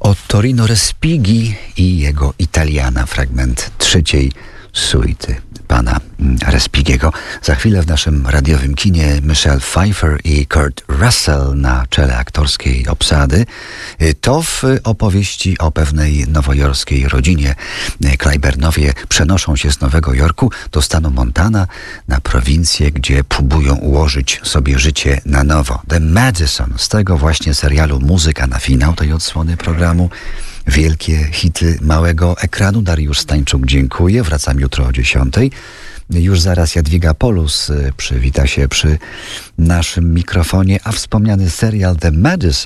Ottorino Respighi i jego Italiana, fragment trzeciej suity pana Respighiego. Za chwilę w naszym radiowym kinie Michelle Pfeiffer i Kurt Russell na czele aktorskiej obsady. To w opowieści o pewnej nowojorskiej rodzinie. Clyburnowie przenoszą się z Nowego Jorku do stanu Montana, na prowincję, gdzie próbują ułożyć sobie życie na nowo. The Madison, z tego właśnie serialu muzyka na finał tej odsłony programu. Wielkie hity małego ekranu. Dariusz Stańczuk, dziękuję. Wracam jutro o 10:00. Już zaraz Jadwiga Polus przywita się przy naszym mikrofonie, a wspomniany serial The Madison